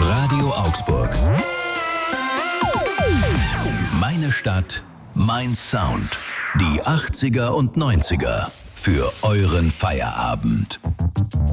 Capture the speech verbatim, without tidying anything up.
Radio Augsburg. Meine Stadt, mein Sound. Die achtziger und neunziger für euren Feierabend.